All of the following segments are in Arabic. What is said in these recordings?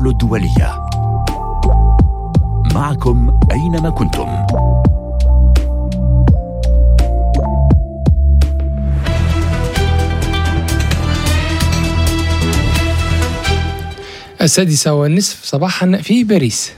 كارلو الدولية، معكم أينما كنتم. السادسة والنصف صباحا في باريس.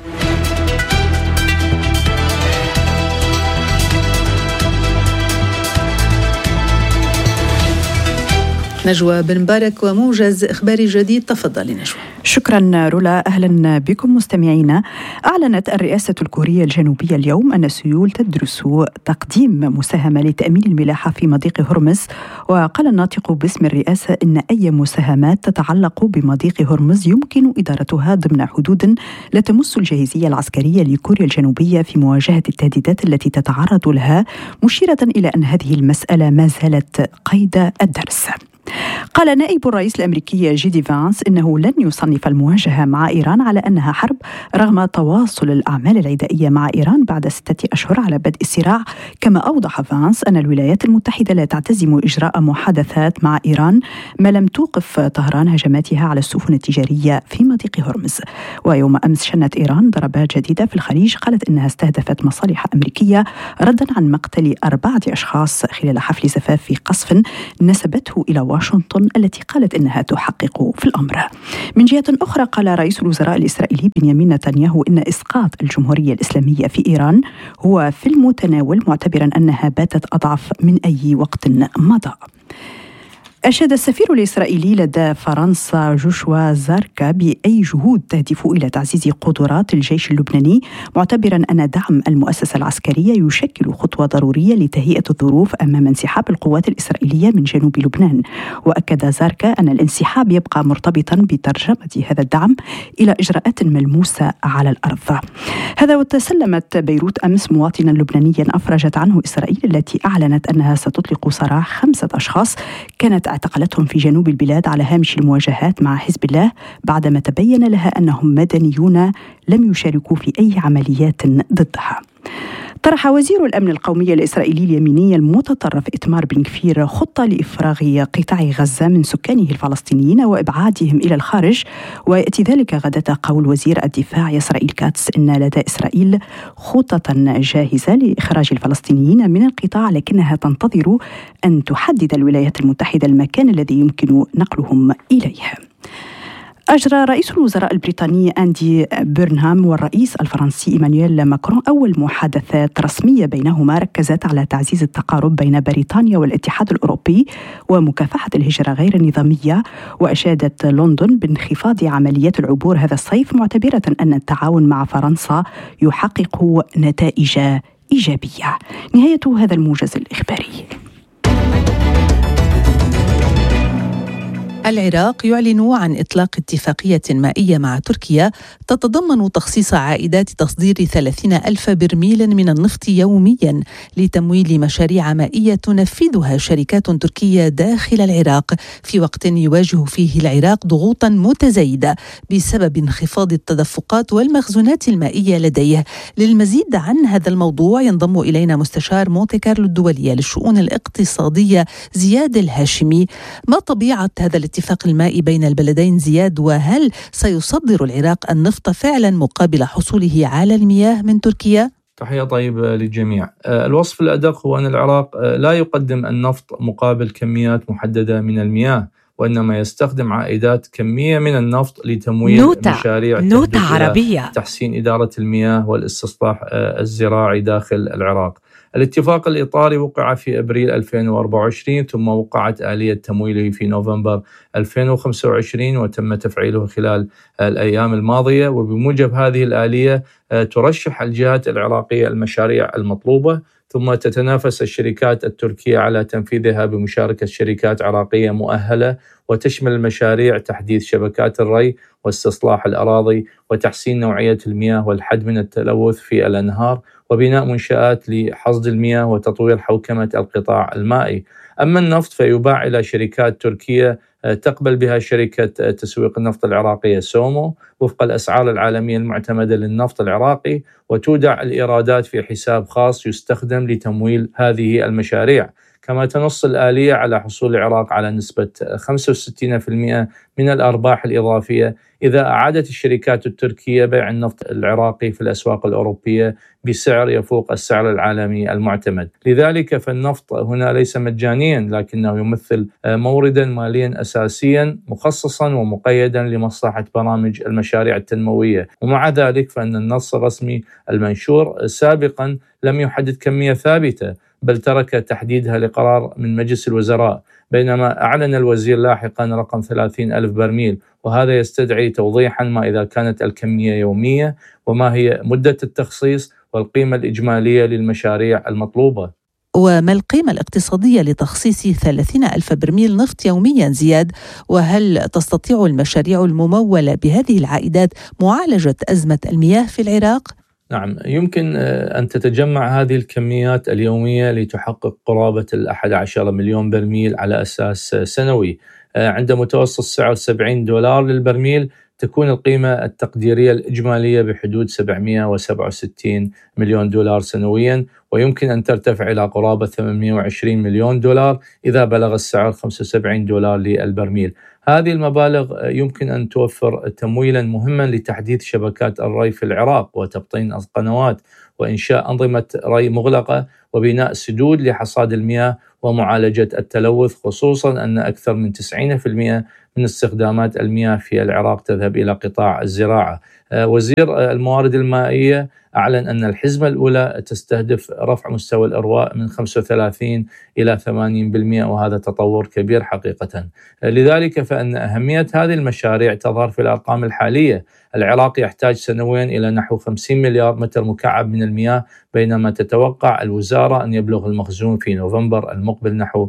نجوى بن مبارك وموجز إخباري جديد، تفضلي نجوى. شكرا رولا، أهلا بكم مستمعينا. أعلنت الرئاسة الكورية الجنوبية اليوم أن سيول تدرس تقديم مساهمة لتأمين الملاحة في مضيق هرمز، وقال الناطق باسم الرئاسة إن أي مساهمات تتعلق بمضيق هرمز يمكن إدارتها ضمن حدود لا تمس الجاهزية العسكرية لكوريا الجنوبية في مواجهة التهديدات التي تتعرض لها، مشيرة إلى أن هذه المسألة ما زالت قيد الدرس. قال نائب الرئيس الأمريكي جيدي فانس إنه لن يصنف المواجهة مع إيران على أنها حرب رغم تواصل الأعمال العدائية مع إيران بعد 6 أشهر على بدء الصراع. كما أوضح فانس أن الولايات المتحدة لا تعتزم إجراء محادثات مع إيران ما لم توقف طهران هجماتها على السفن التجارية في مضيق هرمز. ويوم أمس شنت إيران ضربات جديدة في الخليج قالت إنها استهدفت مصالح أمريكية ردا عن مقتل 4 أشخاص خلال حفل زفاف في قصف نسبته إلى واشنطن التي قالت إنها تحقق في الأمر. من جهة أخرى قال رئيس الوزراء الإسرائيلي بنيامين نتنياهو إن إسقاط الجمهورية الإسلامية في إيران هو في المتناول، معتبرا أنها باتت أضعف من أي وقت مضى. أشاد السفير الإسرائيلي لدى فرنسا جوشوا زاركا بأي جهود تهدف إلى تعزيز قدرات الجيش اللبناني، معتبرا أن دعم المؤسسة العسكرية يشكل خطوة ضرورية لتهيئة الظروف أمام انسحاب القوات الإسرائيلية من جنوب لبنان. وأكد زاركا أن الانسحاب يبقى مرتبطا بترجمة هذا الدعم إلى إجراءات ملموسة على الأرض. هذا وتسلمت بيروت أمس مواطنا لبنانيا أفرجت عنه إسرائيل، التي أعلنت أنها ستطلق سراح 5 أشخاص كانت اعتقلتهم في جنوب البلاد على هامش المواجهات مع حزب الله، بعدما تبين لها أنهم مدنيون لم يشاركوا في أي عمليات ضدها. طرح وزير الأمن القومي الإسرائيلي اليميني المتطرف إتمار بن كفير خطة لإفراغ قطاع غزة من سكانه الفلسطينيين وإبعادهم إلى الخارج، ويأتي ذلك غداة قول وزير الدفاع إسرائيل كاتس إن لدى إسرائيل خطة جاهزة لإخراج الفلسطينيين من القطاع، لكنها تنتظر أن تحدد الولايات المتحدة المكان الذي يمكن نقلهم إليه. أجرى رئيس الوزراء البريطاني أندي بيرنهام والرئيس الفرنسي إيمانويل ماكرون أول محادثات رسمية بينهما ركزت على تعزيز التقارب بين بريطانيا والاتحاد الأوروبي ومكافحة الهجرة غير النظامية. وأشادت لندن بانخفاض عمليات العبور هذا الصيف، معتبرة أن التعاون مع فرنسا يحقق نتائج إيجابية. نهاية هذا الموجز الإخباري. العراق يعلن عن إطلاق اتفاقية مائية مع تركيا تتضمن تخصيص عائدات تصدير 30,000 برميل من النفط يوميا لتمويل مشاريع مائية تنفذها شركات تركية داخل العراق، في وقت يواجه فيه العراق ضغوطا متزايدة بسبب انخفاض التدفقات والمخزونات المائية لديه. للمزيد عن هذا الموضوع ينضم إلينا مستشار مونتي كارلو الدولية للشؤون الاقتصادية زياد الهاشمي. ما طبيعة هذا الاتفاق المائي بين البلدين زياد، وهل سيصدر العراق النفط فعلا مقابل حصوله على المياه من تركيا؟ تحية طيبة للجميع. الوصف الأدق هو أن العراق لا يقدم النفط مقابل كميات محددة من المياه، وإنما يستخدم عائدات كمية من النفط لتمويل مشاريع عربية تحسين إدارة المياه والاستصلاح الزراعي داخل العراق. الاتفاق الإطاري وقع في أبريل 2024، ثم وقعت آلية تمويله في نوفمبر 2025 وتم تفعيله خلال الأيام الماضية. وبموجب هذه الآلية ترشح الجهات العراقية المشاريع المطلوبة، ثم تتنافس الشركات التركية على تنفيذها بمشاركة شركات عراقية مؤهلة، وتشمل المشاريع تحديث شبكات الري واستصلاح الأراضي وتحسين نوعية المياه والحد من التلوث في الأنهار وبناء منشآت لحصد المياه وتطوير حوكمة القطاع المائي. أما النفط فيباع إلى شركات تركية تقبل بها شركة تسويق النفط العراقية سومو وفق الأسعار العالمية المعتمدة للنفط العراقي، وتودع الإيرادات في حساب خاص يستخدم لتمويل هذه المشاريع. كما تنص الآلية على حصول العراق على نسبة 65% من الأرباح الإضافية إذا أعادت الشركات التركية بيع النفط العراقي في الأسواق الأوروبية بسعر يفوق السعر العالمي المعتمد. لذلك فالنفط هنا ليس مجانيا، لكنه يمثل موردا ماليا أساسيا مخصصا ومقيدا لمصلحة برامج المشاريع التنموية. ومع ذلك فإن النص الرسمي المنشور سابقا لم يحدد كمية ثابتة، بل ترك تحديدها لقرار من مجلس الوزراء، بينما أعلن الوزير لاحقا رقم 30,000 برميل، وهذا يستدعي توضيحا ما إذا كانت الكمية يومية، وما هي مدة التخصيص والقيمة الإجمالية للمشاريع المطلوبة. وما القيمة الاقتصادية لتخصيص 30,000 برميل نفط يوميا زياد؟ وهل تستطيع المشاريع الممولة بهذه العائدات معالجة أزمة المياه في العراق؟ نعم، يمكن أن تتجمع هذه الكميات اليومية لتحقق قرابة 11 مليون برميل على أساس سنوي. عند متوسط سعر $70 للبرميل تكون القيمة التقديرية الإجمالية بحدود $767 مليون سنويا، ويمكن أن ترتفع إلى قرابة $820 مليون إذا بلغ السعر $75 للبرميل. هذه المبالغ يمكن أن توفر تمويلا مهما لتحديث شبكات الري في العراق وتبطين القنوات وإنشاء أنظمة ري مغلقة وبناء سدود لحصاد المياه ومعالجة التلوث، خصوصا أن أكثر من 90% من استخدامات المياه في العراق تذهب إلى قطاع الزراعة. وزير الموارد المائية أعلن أن الحزمة الأولى تستهدف رفع مستوى الإرواء من 35 إلى 80%، وهذا تطور كبير حقيقة. لذلك فإن أهمية هذه المشاريع تظهر في الأرقام الحالية. العراق يحتاج سنويا إلى نحو 50 مليار متر مكعب من المياه، بينما تتوقع الوزارة أن يبلغ المخزون في نوفمبر المقبل نحو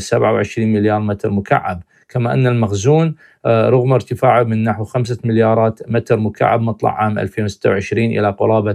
27 مليار متر مكعب. كما أن المخزون رغم ارتفاعه من نحو 5 مليارات متر مكعب مطلع عام 2026 إلى قرابة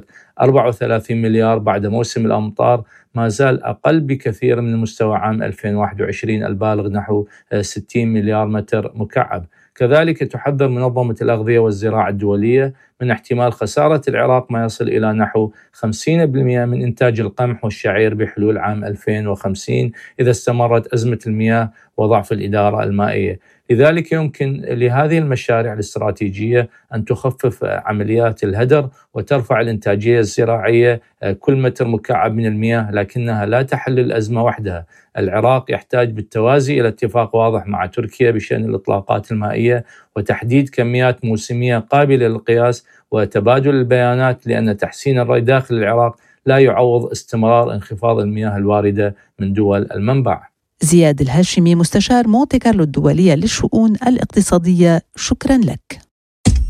34 مليار بعد موسم الأمطار، ما زال أقل بكثير من مستوى عام 2021 البالغ نحو 60 مليار متر مكعب. كذلك تحذر منظمة الأغذية والزراعة الدولية من احتمال خسارة العراق ما يصل إلى نحو 50% من إنتاج القمح والشعير بحلول عام 2050 إذا استمرت أزمة المياه وضعف الإدارة المائية. لذلك يمكن لهذه المشاريع الاستراتيجية أن تخفف عمليات الهدر وترفع الإنتاجية الزراعية كل متر مكعب من المياه، لكنها لا تحل الأزمة وحدها. العراق يحتاج بالتوازي إلى اتفاق واضح مع تركيا بشأن الإطلاقات المائية وتحديد كميات موسمية قابلة للقياس وتبادل البيانات، لأن تحسين الري داخل العراق لا يعوض استمرار انخفاض المياه الواردة من دول المنبع. زياد الهاشمي، مستشار مونتي كارلو الدولية للشؤون الاقتصادية، شكرا لك.